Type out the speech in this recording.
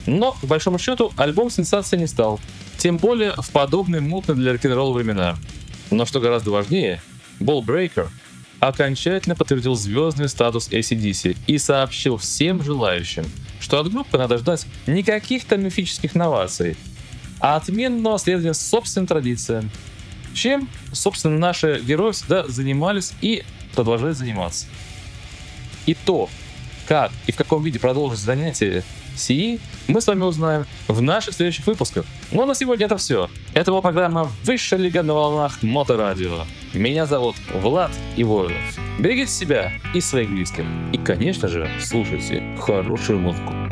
Но, к большому счету, альбом сенсацией не стал. Тем более в подобные мутные для рок-н-ролла времена. Но что гораздо важнее, Ball Breaker окончательно подтвердил звездный статус AC/DC и сообщил всем желающим, что от группы надо ждать не каких-то мифических новаций, а отменного следования собственным традициям. Чем, собственно, наши герои всегда занимались и продолжают заниматься. И то, как и в каком виде продолжить занятия сии, мы с вами узнаем в наших следующих выпусках. Ну а на сегодня это все. Это была программа «Высшая лига на волнах Моторадио». Меня зовут Влад Иволев. Берегите себя и своих близких. И, конечно же, слушайте хорошую музыку.